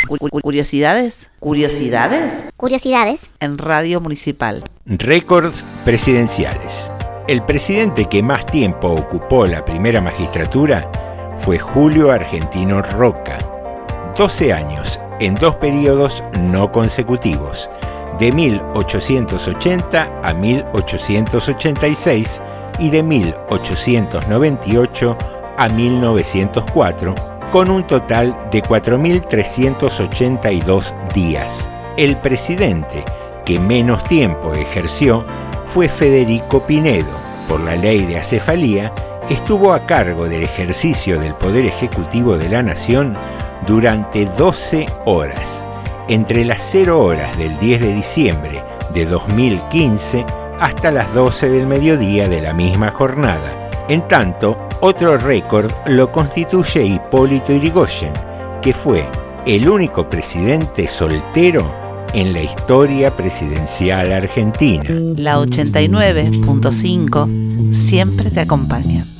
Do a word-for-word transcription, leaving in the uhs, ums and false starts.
Curiosidades, curiosidades, curiosidades en Radio Municipal. Récords presidenciales. El presidente que más tiempo ocupó la primera magistratura fue Julio Argentino Roca. doce años en dos periodos no consecutivos, de mil ochocientos ochenta a mil ochocientos ochenta y seis y de mil ochocientos noventa y ocho a mil novecientos cuatro, con un total de cuatro mil trescientos ochenta y dos días. El presidente que menos tiempo ejerció fue Federico Pinedo. Por la ley de acefalía, estuvo a cargo del ejercicio del Poder Ejecutivo de la Nación durante doce horas, entre las cero horas del diez de diciembre de dos mil quince hasta las doce del mediodía de la misma jornada. En tanto, otro récord lo constituye Hipólito Yrigoyen, que fue el único presidente soltero en la historia presidencial argentina. La ochenta y nueve punto cinco siempre te acompaña.